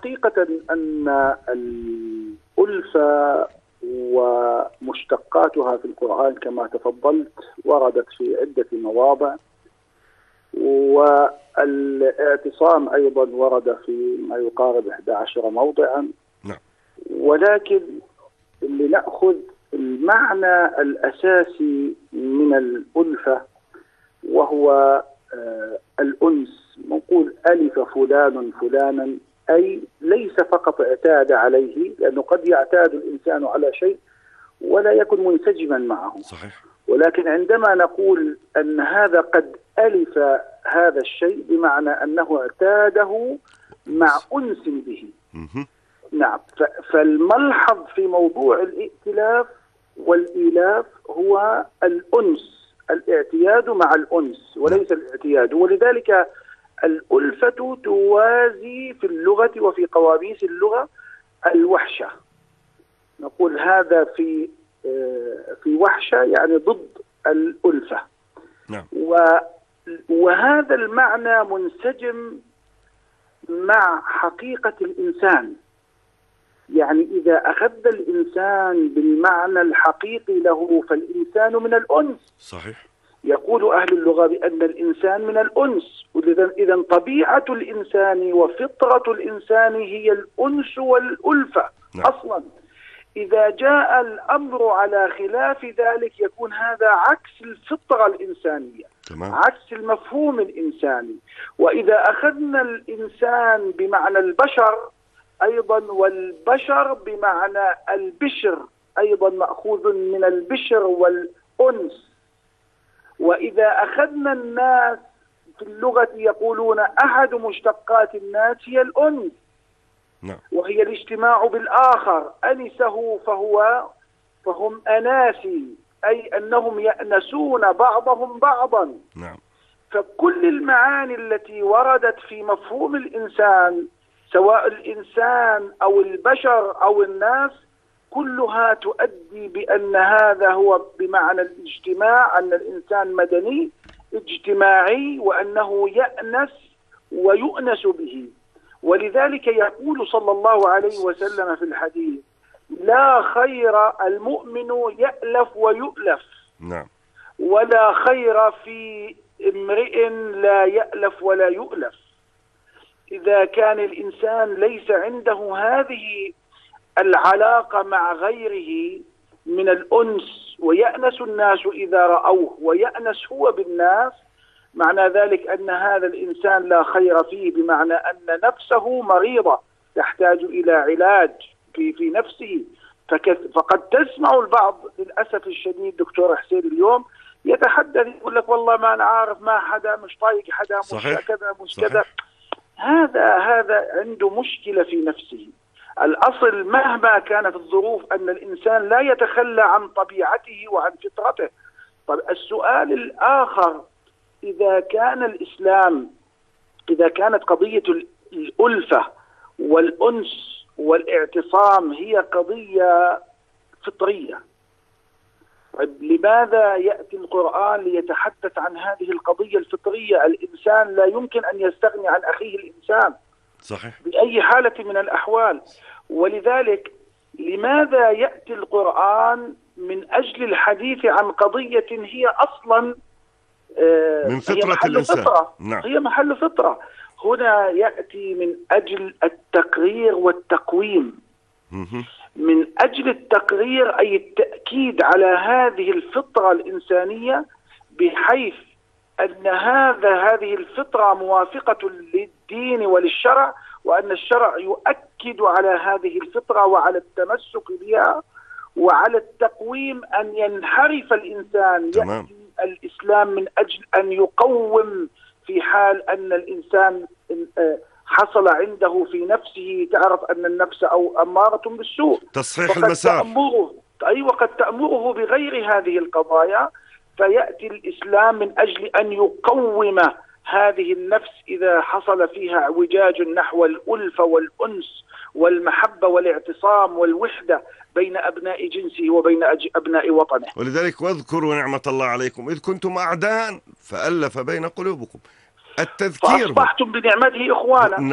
حقيقة أن الألفة ومشتقاتها في القرآن كما تفضلت وردت في عدة مواضع، والاعتصام أيضا ورد في ما يقارب 11 موضعا. نعم. ولكن لنأخذ المعنى الأساسي من الألفة وهو الأنس. نقول ألف فلان فلانا، أي ليس فقط اعتاد عليه، لأنه قد يعتاد الإنسان على شيء ولا يكون منسجما معه. صحيح. ولكن عندما نقول أن هذا قد ألف هذا الشيء بمعنى أنه اعتاده مع أنس به. نعم. فالملحظ في موضوع الائتلاف والإيلاف هو الأنس، الاعتياد مع الأنس وليس الاعتياد. ولذلك الألفة توازي في اللغة وفي قواميس اللغة الوحشة. نقول هذا في وحشة يعني ضد الألفة. نعم. وهذا المعنى منسجم مع حقيقة الإنسان. يعني إذا أخذ الإنسان بالمعنى الحقيقي له فالإنسان من الأنس. صحيح. يقول أهل اللغة بأن الإنسان من الأنس، إذا طبيعة الإنسان وفطرة الإنسان هي الأنس والألفة. نعم. أصلا إذا جاء الأمر على خلاف ذلك يكون هذا عكس الفطرة الإنسانية. تمام. عكس المفهوم الإنساني. وإذا أخذنا الإنسان بمعنى البشر أيضا، والبشر بمعنى البشر أيضا مأخوذ من البشر والأنس. وإذا أخذنا الناس في اللغة يقولون أحد مشتقات الناس هي الأنس. نعم. وهي الاجتماع بالآخر. أنسه فهم أناسي، أي أنهم يأنسون بعضهم بعضا. نعم. فكل المعاني التي وردت في مفهوم الإنسان سواء الإنسان أو البشر أو الناس كلها تؤدي بأن هذا هو بمعنى الاجتماع، أن الإنسان مدني اجتماعي وأنه يأنس ويؤنس به. ولذلك يقول صلى الله عليه وسلم في الحديث: لا خير المؤمن يألف ويؤلف. نعم. ولا خير في امرئ لا يألف ولا يؤلف. إذا كان الإنسان ليس عنده هذه العلاقة مع غيره من الأنس، ويأنس الناس إذا رأوه ويأنس هو بالناس، معنى ذلك أن هذا الإنسان لا خير فيه، بمعنى أن نفسه مريضة تحتاج إلى علاج في نفسه. فقد تسمع البعض للأسف الشديد دكتور حسين اليوم يتحدث يقول لك والله ما أنا عارف، ما حدا مش طايق حدا، مش كذا مش كذا. هذا عنده مشكلة في نفسه. الأصل مهما كانت الظروف أن الإنسان لا يتخلى عن طبيعته وعن فطرته. طب السؤال الآخر، إذا كان الإسلام، إذا كانت قضية الألفة والأنس والاعتصام هي قضية فطرية، طيب لماذا يأتي القرآن ليتحدث عن هذه القضية الفطرية؟ الإنسان لا يمكن أن يستغني عن أخيه الإنسان. صحيح. بأي حالة من الأحوال. ولذلك لماذا يأتي القرآن من أجل الحديث عن قضية هي أصلا من فطرة الإنسان؟ نعم. هي محل فطرة. هنا يأتي من أجل التقرير والتقويم. من أجل التقرير أي التأكيد على هذه الفطرة الإنسانية، بحيث أن هذه الفطرة موافقة للدين وللشرع، وأن الشرع يؤكد على هذه الفطرة وعلى التمسك بها وعلى التقويم أن ينحرف الإنسان. يأتي الإسلام من أجل أن يقوم في حال أن الإنسان حصل عنده في نفسه، تعرف أن النفس أو أمارة بالسوء، تصحيح المسار. وقد تأمره بغير هذه القضايا. فيأتي الإسلام من أجل أن يقوم هذه النفس إذا حصل فيها اعوجاج نحو الألفة والأنس والمحبة والاعتصام والوحدة بين أبناء جنسه وبين أبناء وطنه. ولذلك واذكروا نعمة الله عليكم إذ كنتم أعداء فألف بين قلوبكم. التذكير فأصبحتم بنعمته إخوانا.